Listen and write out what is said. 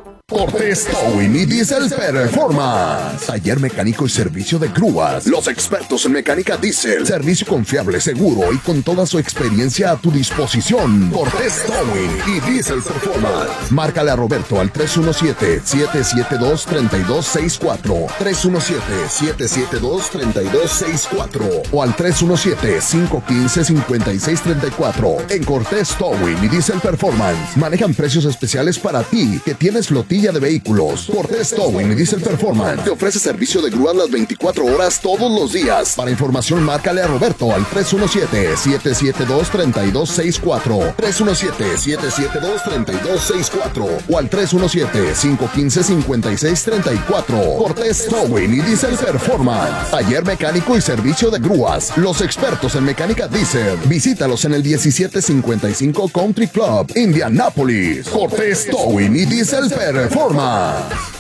Cortés Towing y Diesel Performance. Taller mecánico y servicio de grúas. Los expertos en mecánica diésel. Servicio confiable, seguro y con toda su experiencia a tu disposición. Cortés Towing y Diesel Performance. Márcale a Roberto al 317-772-3264. 317-772-3264. O al 317-515-5634. En Cortés Towing y Diesel Performance manejan precios especiales para ti que tienes flotilla de vehículos. Cortés Towing y Diesel Performance te ofrece servicio de grúas las 24 horas todos los días. Para información, márcale a Roberto al 317-772-3264. 317-772-3264 o al 317-515-5634. Cortés Towing y Diesel Performance. Taller mecánico y servicio de grúas. Los expertos en mecánica diésel. Visítalos en el 1755 Country Club, Indianápolis. Cortés Towing y Diesel Performance.